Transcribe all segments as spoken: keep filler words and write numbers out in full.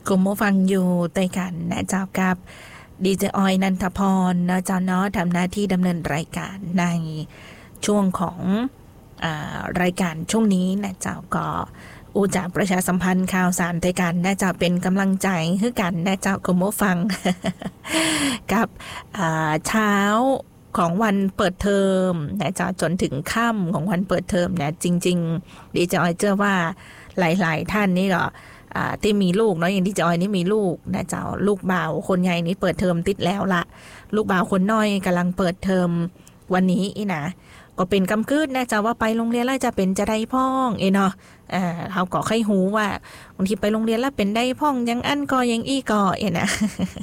คุณผู้ฟังอยู่ด้วยกันนะเจ้ากับดีเจออยนันทพรนะเจ้าเนาะทำหน้าที่ดำเนินรายการในช่วงของอ่ารายการช่วงนี้นะเจ้าก็อูจากประชาสัมพันธ์ข่าวสารด้วยกันนะเจ้าเป็นกำลังใจให้กันนะเจ้าคุณผู้ฟัง กับเช้าของวันเปิดเทอมนะเจ้าจนถึงค่ำของวันเปิดเทอมนะจริงๆดีเจออยเชื่อว่าหลายๆท่านนี่ก็ที่มีลูกเนาะอย่างที่จอยนี่มีลูกนะเจ้าลูกบ่าวคนใหญ่นี่เปิดเทอมติดแล้วละลูกบ่าวคนน้อยกำลังเปิดเทอมวันนี้อีนะก็เป็นกำกืดนะเจ้าว่าไปโรงเรียนแล้วจะเป็นจะได้พ่องเอเนาะอ่าเขาก็ค่อยหูว่าบางทีไปโรงเรียนแล้วเป็นได้พ่องยังอันก็ยังอี้ก็เอนะ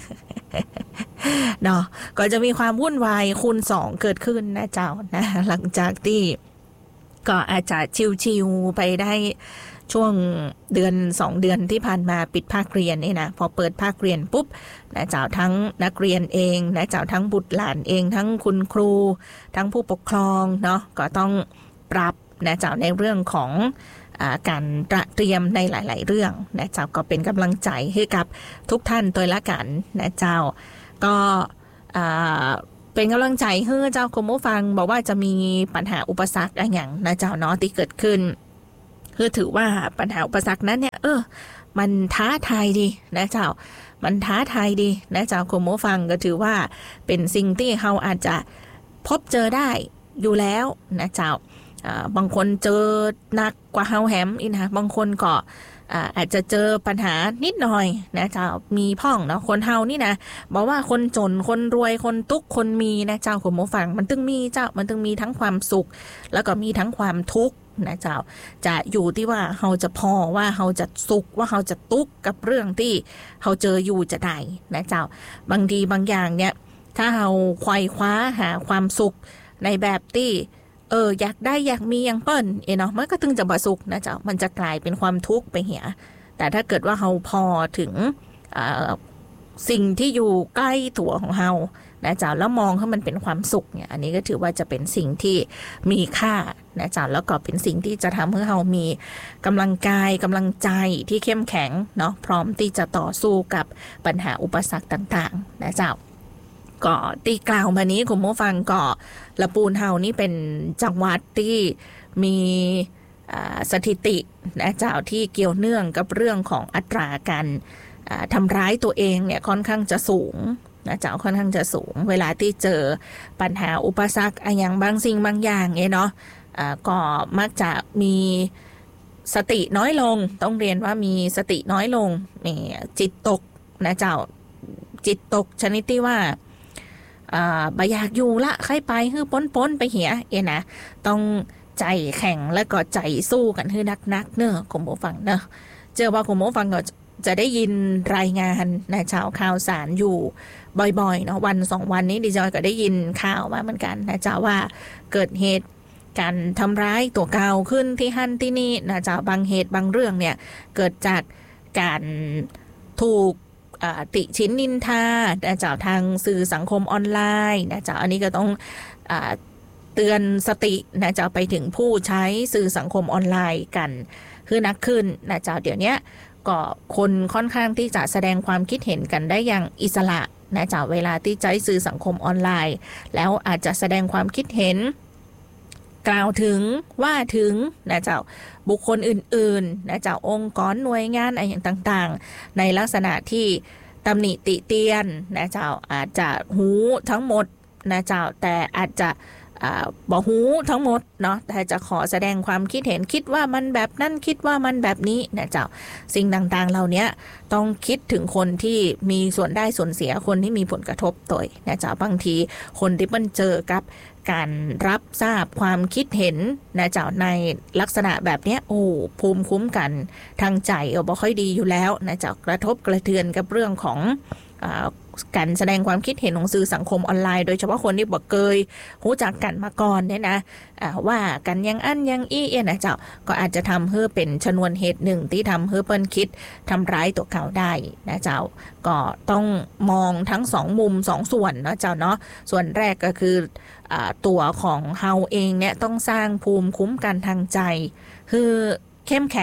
เนาะก็จะมีความวุ่นวายคูณสองเกิดขึ้นนะเจ้านะหลังจากที่ก็อาจจะชิวๆไปได้ช่วงเดือนสองเดือนที่ผ่านมาปิดภาคเรียนนี่นะพอเปิดภาคเรียนปุ๊บนะเจ้าทั้งนักเรียนเองนะเจ้าทั้งบุตรหลานเองทั้งคุณครูทั้งผู้ปกครองเนาะก็ต้องปรับนะเจ้าในเรื่องของอ่าการเตรียมในหลายๆเรื่องนะเจ้าก็เป็นกำลังใจให้กับทุกท่านตัวละกันนะเจ้าก็อ่าเป็นกำลังใจให้เจ้าคุณผู้ฟังบอกว่าจะมีปัญหาอุปสรรคอะไรอย่างนะเจ้าเนาะที่เกิดขึ้นคือถือว่าปัญหาอุปสรรคนั้นเนี่ยเออมันท้าทายดีนะเจ้ามันท้าทายดีนะเจ้าคุณผู้ฟังก็ถือว่าเป็นสิ่งที่เราอาจจะพบเจอได้อยู่แล้วนะเจ้าบางคนเจอหนักกว่าเฮาแฮมอีนะบางคนก็อาจจะเจอปัญหานิดหน่อยนะเจ้ามีพ่องเนาะคนเฮานี่นะบอกว่าคนจนคนรวยคนตุกคนมีนะเจ้าคุณผู้ฟังมันตึงมีเจ้ามันตึงมีทั้งความสุขแล้วก็มีทั้งความทุกข์นะเจ้าจะอยู่ที่ว่าเราจะพอว่าเราจะสุขว่าเราจะตุกกับเรื่องที่เราเจออยู่จะได้นะเจ้าบางทีบางอย่างเนี่ยถ้าเราไขว่คว้าหาความสุขในแบบที่เอออยากได้อยากมีอย่างเปิ้นเอเนาะมันก็ถึงจะบ่สุขนะเจ้ามันจะกลายเป็นความทุกข์ไปเหียแต่ถ้าเกิดว่าเราพอถึงสิ่งที่อยู่ใกล้ตัวของเรานะเจ้าแล้วมองให้มันเป็นความสุขเนี่ยอันนี้ก็ถือว่าจะเป็นสิ่งที่มีค่านะเจ้าแล้วก็เป็นสิ่งที่จะทำให้เรามีกำลังกายกำลังใจที่เข้มแข็งเนาะพร้อมที่จะต่อสู้กับปัญหาอุปสรรคต่างๆนะเจ้าก็ตีกล่าวมานี้คุณผู้ฟังก็ละปูนเฮานี่เป็นจังหวัดที่มีสถิตินะเจ้าที่เกี่ยวเนื่องกับเรื่องของอัตราการทำร้ายตัวเองเนี่ยค่อนข้างจะสูงนะเจ้าค่อนข้างจะสูงเวลาที่เจอปัญหาอุปสรรคอย่างบางสิ่งบางอย่างเนาะก็มักจะมีสติน้อยลงต้องเรียนว่ามีสติน้อยลงมีจิตตกนะเจ้าจิตตกชนิดที่ว่าอ่าบอยากอยู่ละใครไปฮื้อป้นๆไปเหียเอนะต้องใจแข็งแล้วก็ใจสู้กันฮื้อนักๆเนอะคุณผู้ฟังเนอะเจอว่าคุณผู้ฟังก็จะได้ยินรายงานนะชาวข่าวสารอยู่บ่อยๆเนาะวันสองวันนี้ดิจอยก็ได้ยินข่าวมาเหมือนกันนะจ๊ะว่าเกิดเหตุการทำร้ายตัวเก่าขึ้นที่ฮั่นที่นี่นะจ๊ะบางเหตุบางเรื่องเนี่ยเกิดจากการถูกติชินนินทานะจ๊ะทางสื่อสังคมออนไลน์นะจ๊ะอันนี้ก็ต้องเตือนสตินะจ๊ะไปถึงผู้ใช้สื่อสังคมออนไลน์กันคือนักขึ้นนะจ๊ะเดี๋ยวนี้ก็คนค่อนข้างที่จะแสดงความคิดเห็นกันได้อย่างอิสระนะจ๊ะเวลาที่ใช้สื่อสังคมออนไลน์แล้วอาจจะแสดงความคิดเห็นกล่าวถึงว่าถึงนะจ๊ะบุคคลอื่นๆนะจ๊ะองค์กรหน่วยงานอะไรอย่างต่างๆในลักษณะที่ตำหนิติเตียนนะจ๊ะอาจจะหูทั้งหมดนะจ๊ะแต่อาจจะบอกหูทั้งหมดเนาะแต่จะขอแสดงความคิดเห็นคิดว่ามันแบบนั้นคิดว่ามันแบบนี้นะเจ้าสิ่งต่างๆเหล่านี้ต้องคิดถึงคนที่มีส่วนได้ส่วนเสียคนที่มีผลกระทบตัวนะเจ้าบางทีคนที่มันเจอกับการรับทราบความคิดเห็นนะเจ้าในลักษณะแบบนี้โอ้ภูมิคุ้มกันทางใจเออบ่ค่อยดีอยู่แล้วนะเจ้ากระทบกระเทือนกับเรื่องของการแสดงความคิดเห็นของสื่อสังคมออนไลน์โดยเฉพาะคนที่บอกเคยรู้จักกันมาก่อนเนี่ยนะว่ากันยังอันยังอี้เอ็นะเจ้าก็อาจจะทำให้เป็นชนวนเหตุหนึ่งที่ทำให้เปิ้นคิดทำร้ายตัวเขาได้นะเจ้าก็ต้องมองทั้งสองมุมสองส่วนนะเจ้าเนาะส่วนแรกก็คือตัวของเฮาเองเนี่ยต้องสร้างภูมิคุ้มกันทางใจคือเข้มแข็ง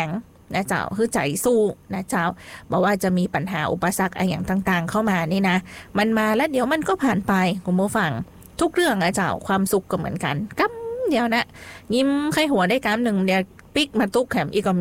นะเจ้าคือใจสู้นะเจ้าบอกว่าจะมีปัญหาอุปสรรคอะไรอย่างต่างๆเข้ามานี่นะมันมาแล้วเดี๋ยวมันก็ผ่านไปคุณผู้ฟังทุกเรื่องนะเจ้าความสุขก็เหมือนกันกั๊มเดียวนะยิ้มไข้หัวได้กั๊มหนึ่งเดียวปิกมาตุกแถมอีกก็มี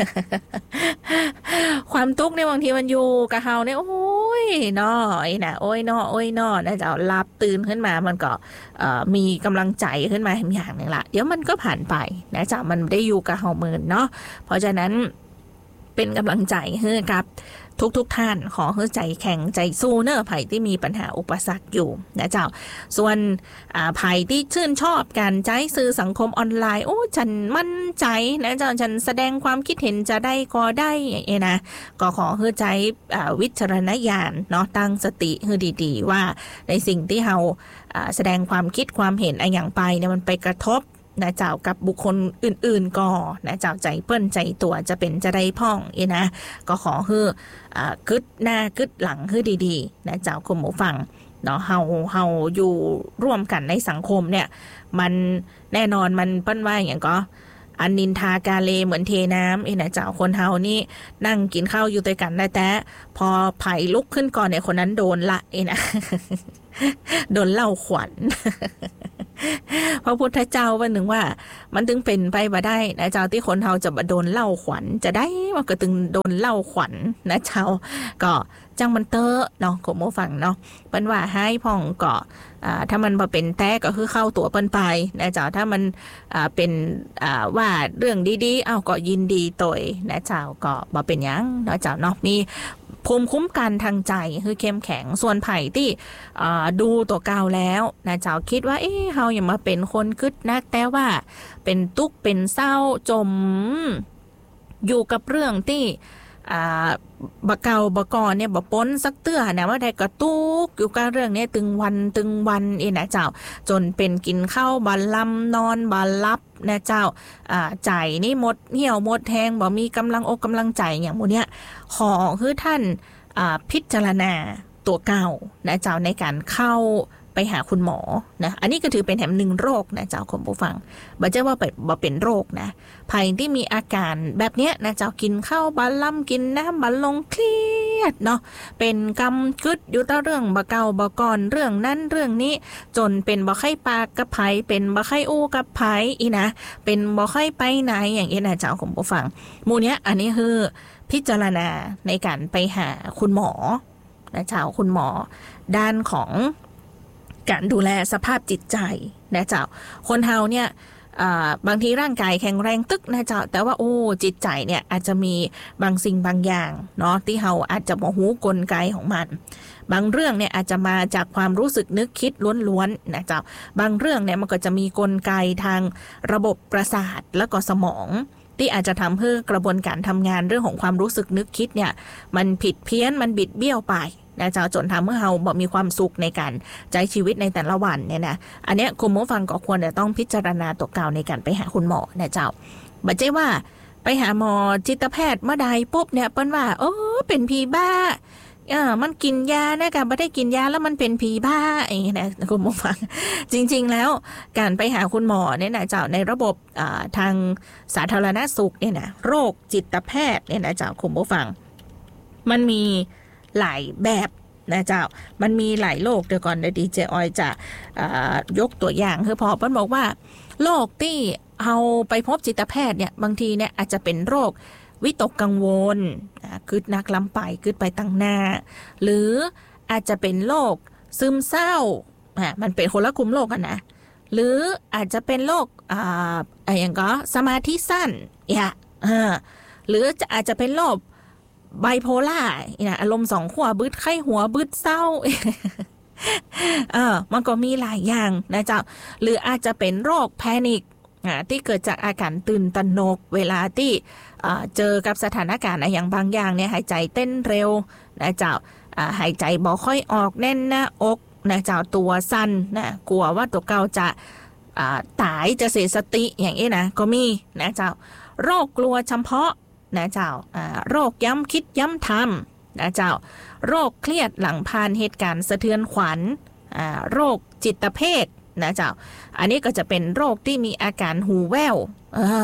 ความตุกในบางทีมันอยู่กับเฮาเนี่ยโอ้ยน้อยนะโอ้ยน้อโอ้ยน้อนะเจ้าหลับตื่นขึ้นมามันก็มีกำลังใจขึ้นมาอย่างหนึ่งละเดี๋ยวมันก็ผ่านไปนะเจ้ามันได้อยู่กับเฮาเมินเนาะเพราะฉะนั้นเป็นกำลังใจให้ครับทุกๆ ท่านขอให้ใจแข็งใจสู้เนอะไผ่ที่มีปัญหาอุปสรรคอยู่นะเจ้าส่วนไผ่ที่ชื่นชอบการใช้สื่อสังคมออนไลน์โอ้ฉันมั่นใจนะเจ้าฉันแสดงความคิดเห็นจะได้ก็ได้อย่างนี้นะก็ขอให้ใจวิจารณญาณเนาะตั้งสติให้ดีๆว่าในสิ่งที่เราแสดงความคิดความเห็นอะไรอย่างไปเนี่ยมันไปกระทบนะเจ้ากับบุคคลอื่นๆก็นะเจ้าใจเปิ้นใจตัวจะเป็นจะได้พ่องเองนะก็ขอให้อ่ากึดหน้ากึดหลังให้ดีๆนะเจ้าคุณผู้ฟังเนาะเฮาเฮาอยู่ร่วมกันในสังคมเนี่ยมันแน่นอนมันเปิ้นว่าอย่างก็อันนินทากาเลเหมือนเทน้ำเองนะเจ้าคนเฮานี่นั่งกินข้าวอยู่ด้วยกันได้แต่พอไผ่ลุกขึ้นก่อนเนี่ยคนนั้นโดนละเองนะ โดนเล่าขวัญ พระพุทธเจ้าว่าหนึ่งว่ามันถึงเป็นไปบ่ได้นะเจ้าที่คนเฮาจะบ่โดนเล่าขวัญจะได้มันก็ถึงโดนเล่าขวัญนะเจ้าก็จังมันเตอะเนาะคุณผู้ฟังเนาะเปิ้นว่าให้พ่องก็อ่าถ้ามันบ่เป็นแท้ก็คือเข้าตัวเปิ้นไปนะเจ้าถ้ามันอ่าเป็นอ่าว่าเรื่องดีๆเอ้าก็ยินดีตยนะเจ้าก็บ่เป็นหยังเนาะเจ้าเนาะมีภูมิคุ้มกันทางใจคือเข้มแข็งส่วนไผ่ที่ดูตัวเก่าแล้วนะเจ้าคิดว่าเอ๊ะเฮาอย่ามาเป็นคนกึดนักแต่ว่าเป็นตุกเป็นเศร้าจมอยู่กับเรื่องที่บะเก่าบะก่อนเนี่ยบะป้นสักเตื้อนะว่าได้กระตุกอยู่กับเรื่องนี้ตึงวันตึงวันเองนะเจ้าจนเป็นกินข้าวบะลำนอนบะลับนะเจ้าใจนี่หมดเหี่ยวหมดแทงบ่มีกำลังอกกำลังใจอย่างพวกเนี้ยขอคือท่านพิจารณาตัวเก่านะเจ้าในการเข้าไปหาคุณหมอนะอันนี้ก็ถือเป็นแถมหนึ่งโรคนะเจ้าคุณผู้ฟังบ่ใช่ว่าบ่เป็นโรคนะภัยที่มีอาการแบบเนี้ยนะเจ้ากินข้าวบะล่ำกินน้ำบะลงเครียดเนาะเป็นกำกึดอยู่ต่อเรื่องบะเก่าบะก่อนเรื่องนั้นเรื่องนี้จนเป็นบ่ไข้ปากกับไผเป็นบ่ไข้อู้กับไผอีนะเป็นบ่ไข้ไปไหนอย่างนี้นะเจ้าคุณผู้ฟังหมู่เนี้ยอันนี้คือพิจารณาในการไปหาคุณหมอนะเจ้าคุณหมอด้านของการดูแลสภาพจิตใจนะเจ้าคนเฮาเนี่ยบางทีร่างกายแข็งแรงตึกนะเจ้าแต่ว่าโอ้จิตใจเนี่ยอาจจะมีบางสิ่งบางอย่างเนาะที่เฮาอาจจะบ่ฮู้กลไกของมันบางเรื่องเนี่ยอาจจะมาจากความรู้สึกนึกคิดล้วนๆนะเจ้าบางเรื่องเนี่ยมันก็จะมีกลไกทางระบบประสาทแล้วก็สมองที่อาจจะทำให้กระบวนการทำงานเรื่องของความรู้สึกนึกคิดเนี่ยมันผิดเพี้ยนมันบิดเบี้ยวไปนะเจ้าจนทำให้เราบ่มีความสุขในการใช้ชีวิตในแต่ละวันเนี่ยนะอันเนี้ยคุณผู้ฟังก็ควรจะต้องพิจารณาตัวเก่าในการไปหาคุณหมอนะเจ้าบ่ใช่ว่าไปหาหมอจิตแพทย์เมื่อใดปุ๊บเนี่ยเปิ้นว่าเออเป็นผีบ้าเออมันกินยานะกันไม่ได้กินยาแล้วมันเป็นผีบ้าอย่างนี้นะคุณผู้ฟังจริงๆแล้วการไปหาคุณหมอเนี่ยนะเจ้าในระบบทางสาธารณสุขเนี่ยนะโรคจิตแพทย์เนี่ยนะเจ้าคุณผู้ฟังมันมีหลายแบบนะเจ้ามันมีหลายโรคเดี๋ยวก่อนเดี๋ยวดีเจออยจะยกตัวอย่างคือพอเปิ้ลบอกว่าโรคที่เอาไปพบจิตแพทย์เนี่ยบางทีเนี่ยอาจจะเป็นโรควิตกกังวลคืดนักล้ำไปคืดไปตั้งหน้าหรืออาจจะเป็นโรคซึมเศร้ามันเป็นคนละกลุ่มโรคกันนะหรืออาจจะเป็นโรคอ่าอะไรอย่างก็สมาธิสั้นอย่าหรืออาจจะเป็นโรคไบโพล่านะอารมณ์สองขั้วบึดไข้หัวบึดเศร้าเออมันก็มีหลายอย่างนะเจ้าหรืออาจจะเป็นโรคแพนิคที่เกิดจากอาการตื่นตระหนกเวลาที่เจอกับสถานการณ์อะไรอย่างบางอย่างเนี่ยหายใจเต้นเร็วนะเจ้าหายใจบ่ค่อยออกแน่นหน้าอกนะเจ้าตัวสั่นนะกลัวว่าตัวเก่าจะตายจะเสียสติอย่างนี้นะก็มีนะเจ้าโรคกลัวเฉพาะนะเจ้าโรคย้ำคิดย้ำทำนะเจ้าโรคเครียดหลังผ่านเหตุการณ์สะเทือนขวัญโรคจิตเภทนะเจ้าอันนี้ก็จะเป็นโรคที่มีอาการหูแว่วเออ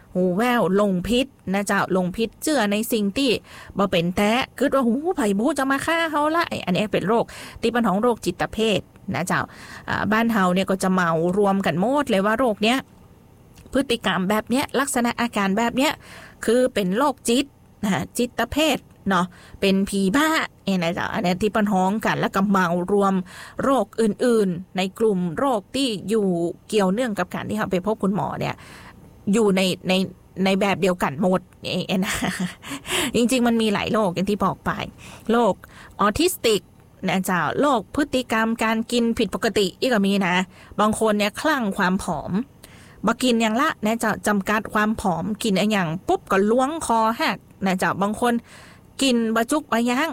หูแววลงพิษนะเจ้าลงพิษเชื่อในสิ่งที่บ่เป็นแท้คิดว่าหูไผ่บูจะมาฆ่าเขาละอันนี้เป็นโรคที่เป็นของโรคจิตเภทนะเจ้าบ้านเฮาเนี่ยก็จะเมารวมกันหมดเลยว่าโรคเนี้ยพฤติกรรมแบบเนี้ยลักษณะอาการแบบเนี้ยคือเป็นโรคจิตนะจิตเภทเนาะเป็นผีบ้าเอ็นะเจ้าอันนี้ที่ปัญหากันแล้วก็เมารวมโรคอื่นๆในกลุ่มโรคที่อยู่เกี่ยวเนื่องกับการที่เขาไปพบคุณหมอเนี่ยอยู่ในในในแบบเดียวกันหมดเอ็นะจริงๆมันมีหลายโรคอย่างที่บอกไปโรคออทิสติกนะเจ้าโรคพฤติกรรมการกินผิดปกติอีกก็มีนะบางคนเนี่ยคลั่งความผอมบ่กินอย่างละนะเจ้าจำกัดความผอมกินอะไรอย่างปุ๊บก็ล้วงคอหักนะเจ้าบางคนกินบะจุกบะย่าง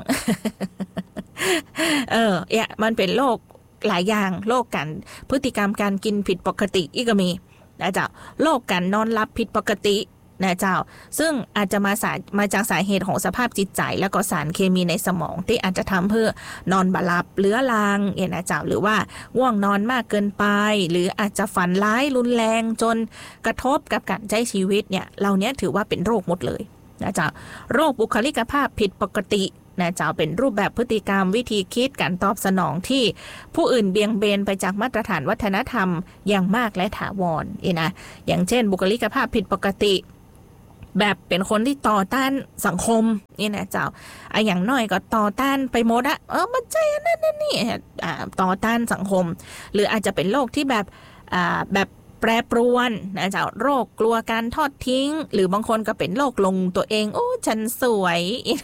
เออเนี่ยมันเป็นโรคหลายอย่างโรคกันพฤติกรรมการกินผิดปกติอีกก็มีนะเจ้าโรคการนอนหลับผิดปกตินะเจ้าซึ่งอาจจะมาสามาจากสาเหตุของสภาพจิตใจแล้วก็สารเคมีในสมองที่อาจจะทำเพื่อนอนบ่หลับเรื้อรังเนี่ยนะเจ้าหรือว่าง่วงนอนมากเกินไปหรืออาจจะฝันร้ายรุนแรงจนกระทบกับการใช้ชีวิตเนี่ยเหล่านี้ถือว่าเป็นโรคหมดเลยนะเจ้าโรคบุคลิกภาพผิดปกตินะเจ้าเป็นรูปแบบพฤติกรรมวิธีคิดการตอบสนองที่ผู้อื่นเบี่ยงเบนไปจากมาตรฐานวัฒนธรรมอย่างมากและถาวรเองนะอย่างเช่นบุคลิกภาพผิดปกติแบบเป็นคนที่ต่อต้านสังคมนี่นะเจ้าไอ้อย่างน้อยก็ต่อต้านไปหมดอะเออมันใจนั่นนั่นนี่อ่าต่อต้านสังคมหรืออาจจะเป็นโรคที่แบบอ่าแบบแปรปรวนนะเจ้าโรคกลัวการทอดทิ้งหรือบางคนก็เป็นโรคลงตัวเองโอ้ฉันสวย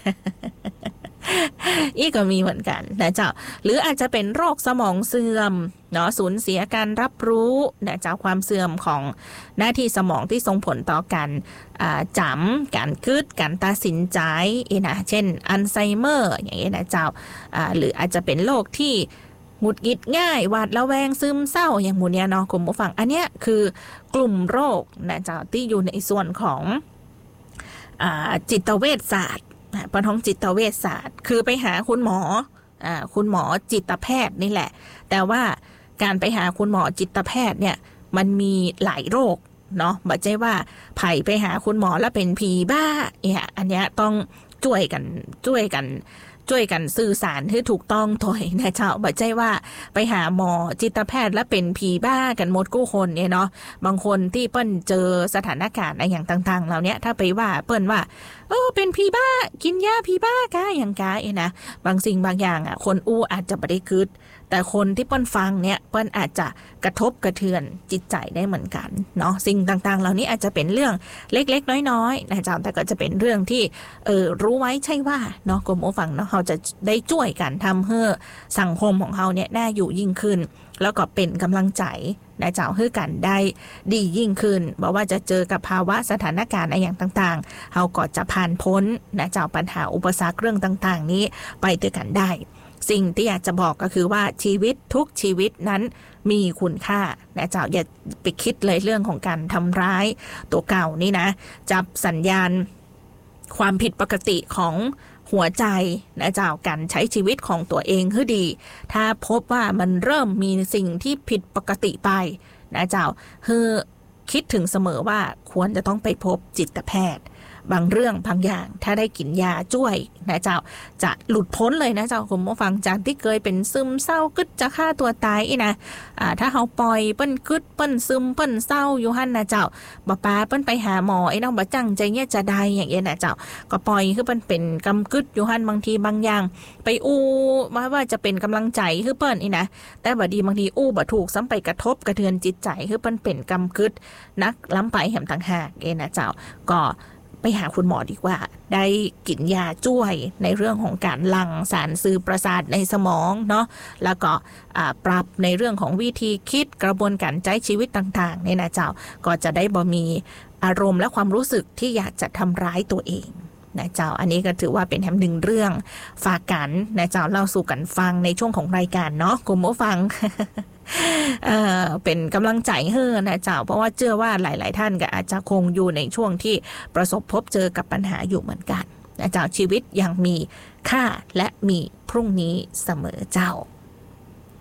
อีกก็มีเหมือนกันนะเจ้าหรืออาจจะเป็นโรคสมองเสื่อมเนาะสูญเสียการรับรู้นะเจ้าความเสื่อมของหน้าที่สมองที่ส่งผลต่อการจำการคิดการตัดสินใจนะเช่นอัลไซเมอร์อย่างนี้นะเจ้าหรืออาจจะเป็นโรคที่หงุดหงิดง่ายหวาดระแวงซึมเศร้าอย่างหมู่เนี้ยเนาะกลุ่มผู้ฟังอันเนี้ยคือกลุ่มโรคนะเจ้าที่อยู่ในส่วนของจิตเวชศาสตร์ปัญหาจิตเวชศาสตร์คือไปหาคุณหมออ่าคุณหมอจิตแพทย์นี่แหละแต่ว่าการไปหาคุณหมอจิตแพทย์เนี่ยมันมีหลายโรคเนาะไม่ใช่ว่าไผ่ไปหาคุณหมอแล้วเป็นผีบ้าเนี่ยอันเนี้ยต้องช่วยกันช่วยกันช่วยกันสื่อสารให้ถูกต้องถอยนะเจ้าไม่ใช่ว่าไปหาหมอจิตแพทย์แล้วเป็นผีบ้ากันหมดกู้คนเนี่ยเนาะบางคนที่เปิ้นเจอสถานการณ์อะไรอย่างต่างๆเหล่านี้ถ้าไปว่าเปิ้นว่าเออเป็นผีบ้ากินยาผีบ้ากาอย่างกาเองนะบางสิ่งบางอย่างอ่ะคนอู้อาจจะไม่ได้คิดแต่คนที่เปิ้นฟังเนี่ยเปิ้นอาจจะกระทบกระเทือนจิตใจได้เหมือนกันเนาะสิ่งต่างๆเหล่านี้อาจจะเป็นเรื่องเล็กๆน้อยๆนะเจ้าแต่ก็จะเป็นเรื่องที่เออรู้ไว้ใช่ว่าเนาะกลุ่มผู้ฟังเนาะเขาจะได้ช่วยกันทำให้สังคมของเขาเนี่ยน่าอยู่ยิ่งขึ้นแล้วก็เป็นกำลังใจนะเจ้าให้กันได้ดียิ่งขึ้นบอกว่าจะเจอกับภาวะสถานการณ์อะไรอย่างต่างๆเขาก็จะผ่านพ้นนะเจ้าปัญหาอุปสรรคเรื่องต่างๆนี้ไปด้วยกันได้สิ่งที่อยากจะบอกก็คือว่าชีวิตทุกชีวิตนั้นมีคุณค่านะเจ้าอย่าไปคิดเลยเรื่องของการทำร้ายตัวเก่านี่นะจับสัญญาณความผิดปกติของหัวใจนะเจ้าการใช้ชีวิตของตัวเองให้ดีถ้าพบว่ามันเริ่มมีสิ่งที่ผิดปกติไปนะเจ้าคือคิดถึงเสมอว่าควรจะต้องไปพบจิตแพทย์บางเรื่องบางอย่างถ้าได้กินยาช่วยนะเจ้าจะหลุดพ้นเลยนะเจ้าคุณผู้ฟังจากที่เคยเป็นซึมเศร้ากึดจะฆ่าตัวตายอีนะอ่าถ้าเขาปล่อยเปิ้นกึดเปิ้นซึมเปิ้นเศร้าอยู่หั่นนะเจ้าบ่ป้าเปิ้นไปหาหมอไอ้น้องบ่จังใจเนี่ยจะได้อย่างเงี้ยนะเจ้าก็ปล่อยคือเปิ้นเป็นกำกึดอยู่หั่นบางทีบางอย่างไปอู้ว่าว่าจะเป็นกำลังใจคือเปิ้นอีนะแต่บ่ดีบางทีอู้บ่ถูกซ้ำไปกระทบกระเทือนจิตใจคือเปิ้นเป็นกำกึดนักล้ำไปแหมต่างหากเองนะเจ้าก็ไปหาคุณหมอดีกว่าได้กินยาช่วยในเรื่องของการหลั่งสารสื่อประสาทในสมองเนาะแล้วก็ปรับในเรื่องของวิธีคิดกระบวนการใช้ชีวิตต่างๆเนี่ยนะเจ้าก็จะได้บ่มีอารมณ์และความรู้สึกที่อยากจะทำร้ายตัวเองนะเจ้าอันนี้ก็ถือว่าเป็นแถมหนึ่งเรื่องฝากกันนะเจ้าเล่าสู่กันฟังในช่วงของรายการเนาะคุณผู้ฟัง เอ่อเป็นกำลังใจให้นะเจ้าเพราะว่าเชื่อว่าหลายๆท่านก็อาจจะคงอยู่ในช่วงที่ประสบพบเจอกับปัญหาอยู่เหมือนกันนะเจ้าชีวิตยังมีค่าและมีพรุ่งนี้เสมอเจ้า